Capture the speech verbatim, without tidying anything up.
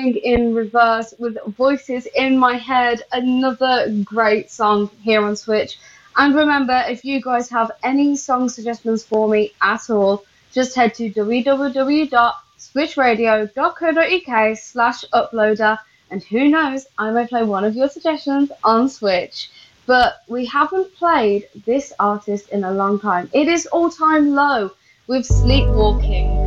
going in reverse with Voices in My Head, another great song here on Switch. And remember, if you guys have any song suggestions for me at all, just head to www.switchradio.co.uk slash uploader, and who knows, I may play one of your suggestions on Switch. But we haven't played this artist in a long time. It is All Time Low with Sleepwalking.